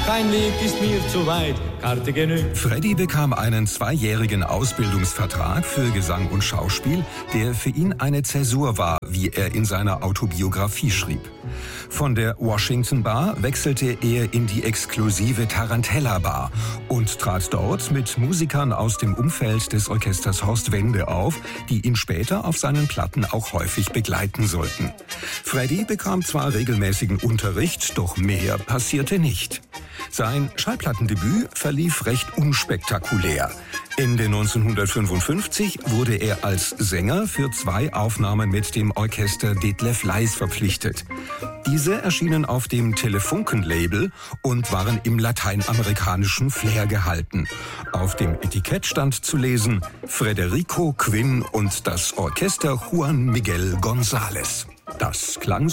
kein Weg ist mir zu weit, Karte genügt. Freddy bekam einen 2-jährigen Ausbildungsvertrag für Gesang und Schauspiel, der für ihn eine Zäsur war, wie er in seiner Autobiografie schrieb. Von der Washington Bar wechselte er in die exklusive Tarantella Bar und trat dort mit Musikern aus dem Umfeld des Orchesters Horst Wende auf, die ihn später auf seinen Platten auch häufig begleiten sollten. Freddy bekam zwar regelmäßigen Unterricht, doch mehr passierte nicht. Sein Schallplattendebüt verlief recht unspektakulär. Ende 1955 wurde er als Sänger für 2 Aufnahmen mit dem Orchester Detlef Leis verpflichtet. Diese erschienen auf dem Telefunken-Label und waren im lateinamerikanischen Flair gehalten. Auf dem Etikett stand zu lesen: Federico Quinn und das Orchester Juan Miguel González. Das klang